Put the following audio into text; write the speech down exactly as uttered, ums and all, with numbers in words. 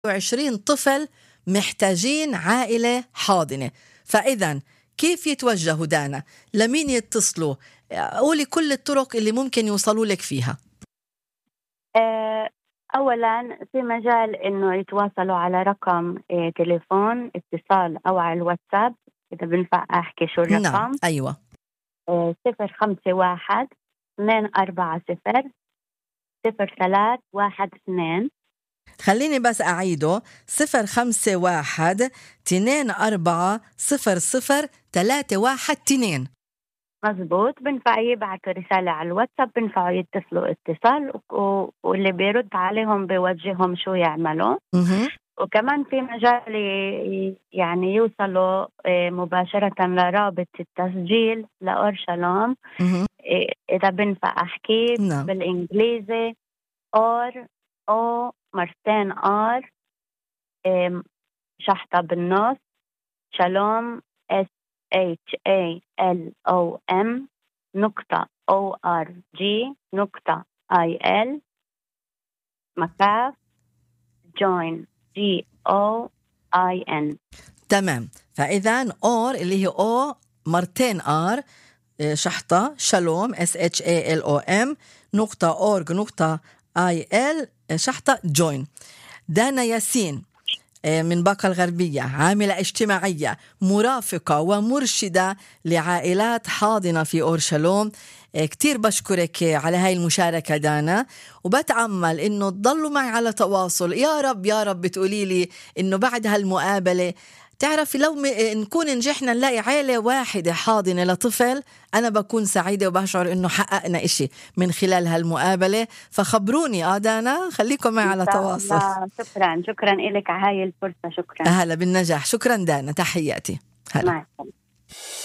وعشرين طفل محتاجين عائلة حاضنة. فإذا كيف يتوجهوا دانا؟ لمين يتصلوا؟ قولي كل الطرق اللي ممكن يوصلوا لك فيها. آه، أولا في مجال إنه يتواصلوا على رقم آه، تليفون اتصال أو على الواتساب، إذا بنفع أحكي شو الرقم. نعم أيوة. آه، صفر خمسة واحد اثنين أربعة صفر صفر ثلاث واحد اثنين. خليني بس أعيده: صفر خمسة واحد اثنين أربعة صفر صفر ثلاثة واحد اثنين. مزبوط. بنفع يبعثوا رسالة على الواتساب، بنفعوا يتصلوا اتصال و... واللي بيرد عليهم بيوجههم شو يعملوا. مه. وكمان في مجال ي- يعني يوصلوا آه، مباشرة لرابط التسجيل لأورشلوم. مه. آه، إذا بنفع أحكي نعم. بالإنجليزي أور أو مرتين آر آم، شحطة بالنص شالوم S H A L O M نقطة O R G نقطة I L مكاف join G O I N. تمام. فإذا أور اللي هي أو مرتين آر شحطة شالوم S H A L O M نقطة أورج نقطة I L شحطة جوين. دانا ياسين من باقة الغربية، عاملة اجتماعية مرافقة ومرشدة لعائلات حاضنة في أورشليم. كتير بشكرك على هاي المشاركة دانا، وبتعمل إنه تضلوا معي على تواصل. يا رب يا رب بتقولي لي إنه بعد هالمقابلة تعرفي لو نكون نجحنا نلاقي عائلة واحدة حاضنة لطفل، أنا بكون سعيدة وبشعر إنه حققنا إشي من خلال هالمقابلة. فخبروني آه دانا، خليكم معي على تواصل. شكرا شكرا إلك على هاي الفرصة. شكرا. هلا بالنجاح. شكرا دانا، تحياتي. هلا.